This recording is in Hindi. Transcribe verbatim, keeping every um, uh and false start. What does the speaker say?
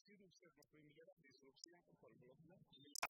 रूप से अपना कोई मिलेगा, निश्चित रूप से यहाँ पर फल ब्लॉक में